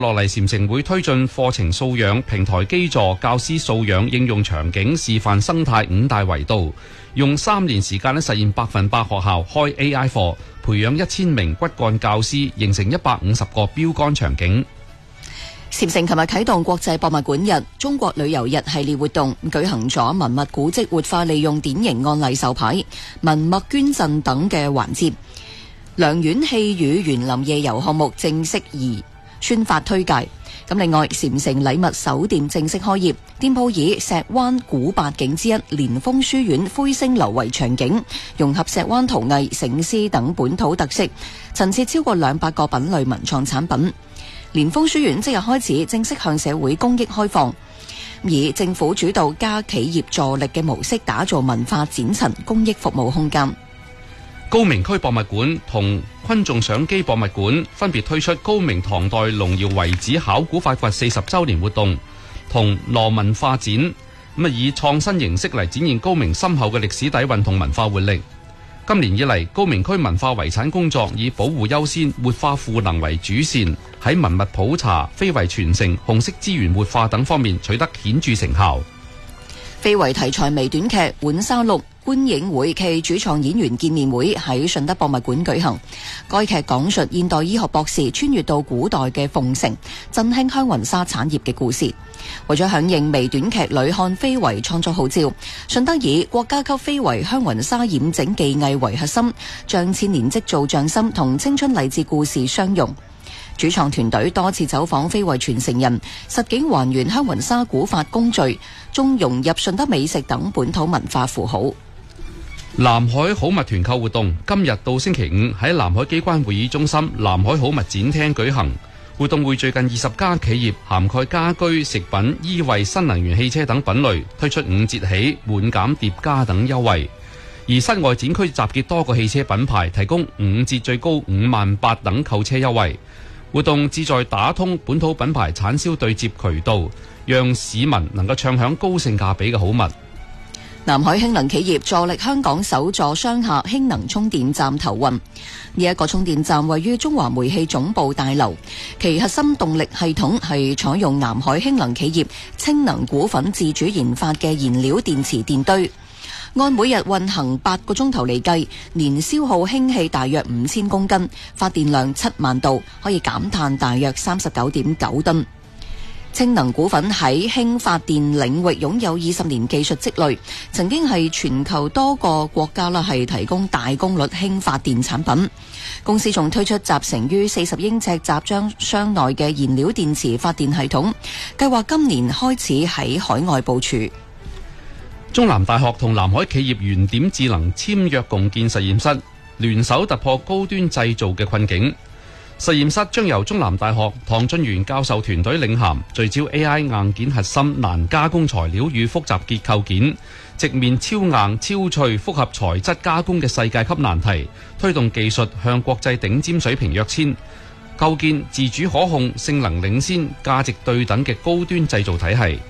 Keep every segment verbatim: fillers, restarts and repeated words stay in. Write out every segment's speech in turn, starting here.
落嚟禪城會推進課程素養、平台基座、教師素養、應用場景、示範生態五大維度，用三年時間咧實現百分百學校開 A I 課，培養一千名骨幹教師，形成一百五十個標杆場景。 禪城琴日啟動國際博物館日、中國旅遊日系列活動，舉行咗文物古蹟活化利用典型案例授牌、文物捐贈等嘅環節。良苑戲語園林夜遊項目正式而宣發推介。咁另外，禪城禮物手店正式開業，店鋪以石灣古八景之一蓮峰書院灰星樓為場景，融合石灣陶藝、醒獅等本土特色，陳設超過兩百個品類文創產品。蓮峰書院即日開始正式向社會公益開放，以政府主導加企業助力嘅模式打造文化展陳公益服務空間。 高明區博物館同昆仲相機博物館分別推出高明唐代龍窯遺址考古發掘四十週年活動同羅文化展，咁啊以創新形式嚟展現高明深厚嘅歷史底蘊同文化活力。今年以嚟，高明區文化遺產工作以保護優先、活化賦能為主線，喺文物普查、非遺傳承、紅色資源活化等方面取得顯著成效。 非遺題材微短劇《浣紗錄》觀影會暨主創演員見面會喺順德博物館舉行。該劇講述現代醫學博士穿越到古代嘅鳳城，振興香雲紗產業嘅故事。為咗響應微短劇女漢非遺創作號召，順德以國家級非遺香雲紗染整技藝為核心，將千年織造匠心同青春勵志故事相融。主創團隊多次走訪非遺傳承人，實景還原香雲紗古法工序，仲融入順德美食等本土文化符號。 南海好物團購活動今日到星期五喺南海機關會議中心南海好物展廳舉行，活動匯聚近二十家企業，涵蓋家居、食品、衣衛、新能源汽車等品類，推出五折起、滿減疊加等優惠。而室外展區集結多個汽車品牌，提供五折最高五萬八等購車優惠。活動旨在打通本土品牌產銷對接渠道，讓市民能夠暢享高性價比嘅好物。 南海氫能企業助力香港首座雙廈氫能充電站投運。呢一個充電站位於中華煤氣總部大樓，其核心動力系統係採用南海氫能企業氫能股份自主研發嘅燃料電池電堆。按每日運行八個鐘頭嚟計，年消耗氫氣大約五千公斤，發電量七萬度，可以減碳大約三十九點九噸。氫能股份喺氫發電領域擁有二十年技術積累，曾經係全球多個國家啦係提供大功率氫發電產品。公司仲推出集成於四十英尺集裝箱內嘅燃料電池發電系統，計劃今年開始喺海外部署。 中南大學同南海企業原點智能簽約共建實驗室，聯手突破高端製造嘅困境。實驗室將由中南大學唐俊元教授團隊領銜，聚焦 A I 硬件核心難加工材料與複雜結構件，直面超硬、超脆、複合材質加工嘅世界級難題，推動技術向國際頂尖水平躍遷，構建自主可控、性能領先、價值對等嘅高端製造體系。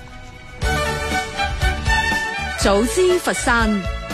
早知佛山，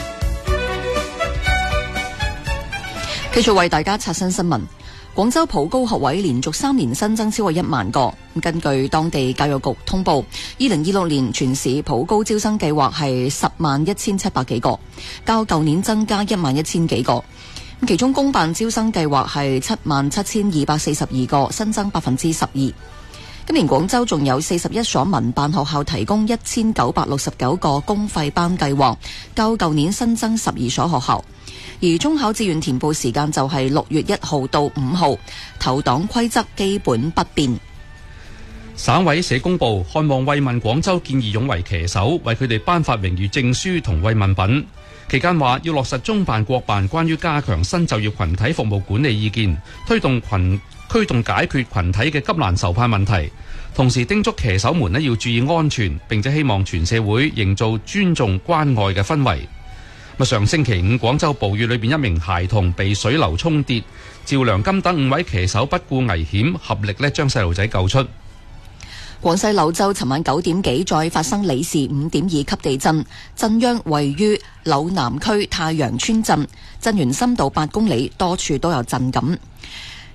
繼續為大家刷新新聞。廣州普高學位連續三年新增超過一萬個。根據當地教育局通報，二零二六年全市普高招生計劃係十萬一千七百幾個，較舊年增加一萬一千幾個。其中公辦招生計劃係七萬七千二百四十二個，新增百分之十二。今年廣州仲有四十一所民辦學校提供一千九百六十九個公費班計劃，較舊年新增十二所學校。而中考志願填報時間就係六月一號到五號，投檔規則基本不變。 省委社公布，看望慰問廣州見義勇為騎手，為佢哋頒發榮譽證書同慰問品。期間話要落實中辦國辦關於加強新就業群體服務管理意見，推動群驅動解決群體嘅急難愁盼問題，同時叮囑騎手們咧要注意安全，並且希望全社會營造尊重關愛嘅氛圍。上星期五，廣州暴雨裏邊一名孩童被水流沖跌，趙良金等五位騎手不顧危險，合力咧將細路仔救出。 廣西柳州尋晚九點幾再發生里氏五點二級地震，震央位於柳南區太陽村鎮，震源深度八公里，多處都有震感。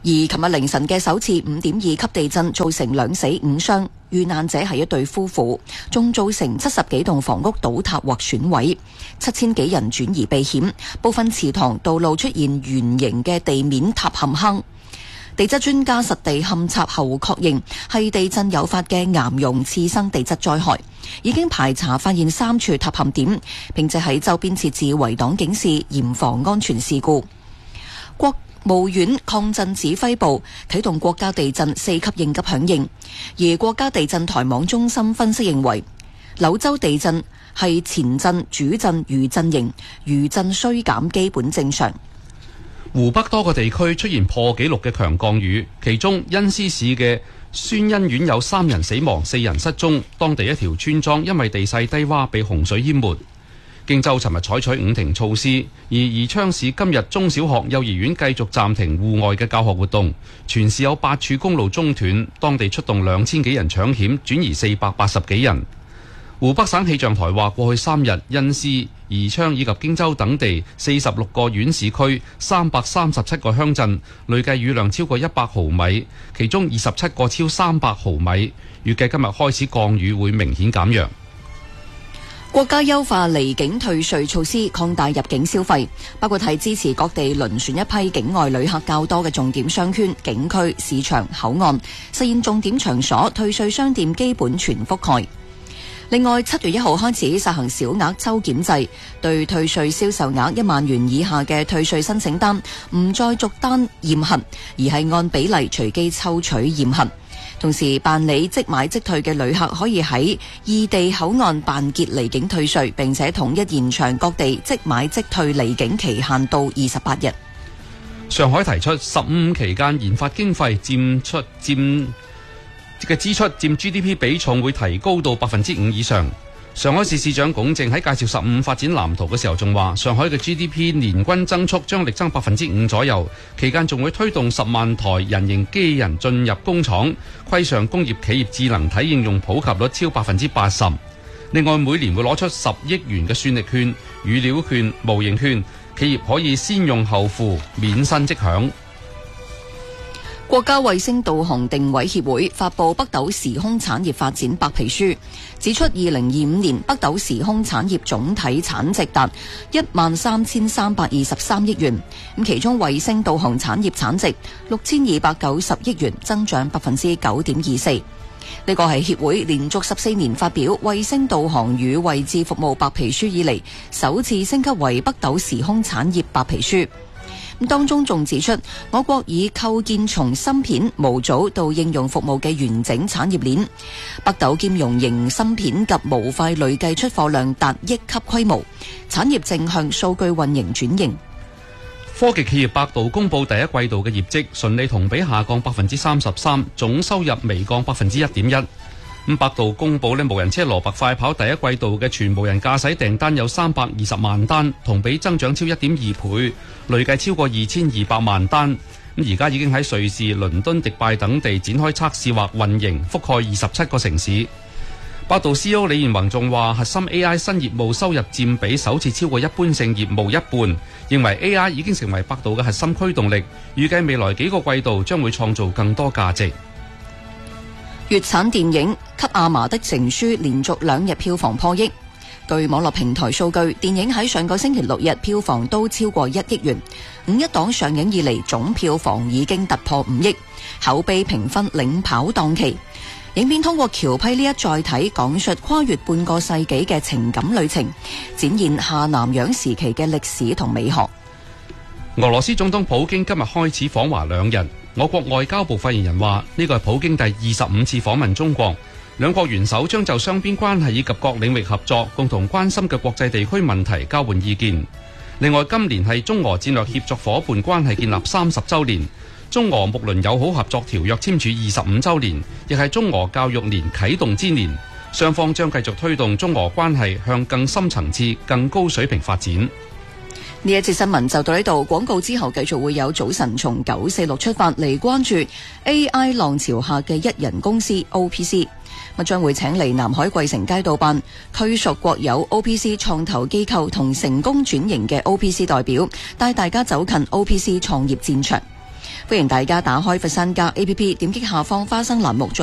而琴日凌晨嘅首次五點二級地震造成兩死五傷，遇難者係一對夫婦，仲造成七十幾棟房屋倒塌或損毀，七千幾人轉移避險，部分祠堂道路出現圓形嘅地面塌陷坑。地質專家實地勘測後確認係地震誘發嘅岩溶次生地質災害，已經排查發現三處塌陷點，並且喺周邊設置圍擋警示，嚴防安全事故。國務院抗震指揮部啟動國家地震四級應急響應，而國家地震台網中心分析認為，柳州地震係前震、主震、餘震型，餘震衰減基本正常。 湖北多個地區出現破紀錄嘅強降雨，其中恩施市嘅宣恩縣有三人死亡，四人失蹤，當地一條村莊因為地勢低洼被洪水淹沒。荊州尋日採取五停措施，而宜昌市今日中小學、幼兒園繼續暫停戶外嘅教學活動，全市有八處公路中斷，當地出動兩千幾人搶險，轉移四百八十幾人。湖北省氣象台話，過去三日，恩施、宜昌以及荊州等地四十六個縣市區、三百三十七個鄉鎮累計雨量超過一百毫米，其中二十七個超三百毫米。預計今日開始降雨會明顯減弱。 國家優化離境退稅措施，擴大入境消費，包括係支持各地輪選一批境外旅客較多嘅重點商圈、景區、市場、口岸，實現重點場所退稅商店基本全覆蓋。另外，七月一號開始實行小額抽檢制，對退稅銷售額一萬元以下嘅退稅申請單，唔再逐單驗核，而係按比例隨機抽取驗核。同時，辦理即買即退嘅旅客可以喺異地口岸辦結離境退稅，並且統一延長各地即買即退離境期限到二十八日。 上海提出十五期間研發經費佔出佔嘅支出佔 G D P 比重會提高到百分之五以上。上海市市長龔正喺介紹十五發展藍圖嘅時候仲話，上海嘅 G D P 年均增速將力增百分之五左右，期間仲會推動十萬台人形機器人進入工廠，規上工業企業智能體應用普及率超百分之八十。另外，每年會攞出十億元嘅算力券、語料券、模型券，企業可以先用後付，免薪即享。 國家衛星導航定位協會發布北斗時空產業發展白皮書，指出二零二五年北斗時空產業總體產值達一萬三千三百二十三億元，咁其中衛星導航產業產值六千二百九十億元，增長百分之九點二四。呢個係協會連續十四年發表衛星導航與位置服務白皮書以嚟首次升級為北斗時空產業白皮書。當中仲指出，我國已構建從芯片、模組到應用服務嘅完整產業鏈，北斗兼容型芯片及模塊累計出貨量達億級規模，產業正向數據運營轉型。 科技企業百度公布第一季度嘅業績，純利同比下降百分之三十三，總收入微降百分之一點一。咁百度公布呢無人車蘿蔔快跑第一季度嘅全無人駕駛訂單有三百二十萬單，同比增長超一點二倍，累計超過二千二百萬單。咁而家已經喺瑞士、倫敦、迪拜等地展開測試或運營，覆蓋二十七個城市。百度 C E O 李彥宏仲話，核心 A I 新業務收入佔比首次超過一般性業務一半，認為 A I 已經成為百度嘅核心驅動力，預計未來幾個季度將會創造更多價值。 粵產電影《給阿嫲的情書》連續兩日票房破億。據網絡平台數據，電影喺上個星期六日票房都超過一億元，五一檔上映以嚟總票房已經突破五億，口碑評分領跑檔期。影片通過橋批呢一載體，講述跨越半個世紀嘅情感旅程，展現下南洋時期嘅歷史同美學。 俄羅斯總統普京今日開始訪華兩日。我國外交部發言人話，呢個係普京第二十五次訪問中國，兩國元首將就雙邊關係以及各領域合作、共同關心嘅國際地區問題交換意見。另外，今年係中俄戰略協作伙伴關係建立三十週年，中俄睦鄰友好合作條約簽署二十五週年，亦係中俄教育年啟動之年。雙方將繼續推動中俄關係向更深層次、更高水平發展。 呢一節新聞就到呢度，廣告之後繼續會有早晨從九四六出發嚟關注 A I 浪潮下嘅一人公司 O P C， 咁將會請嚟南海桂城街道辦區屬國有 O P C 創投機構同成功轉型嘅 O P C 代表，帶大家走近 O P C 創業戰場。 歡迎大家打開佛山家 A P P， 點擊下方花生欄目。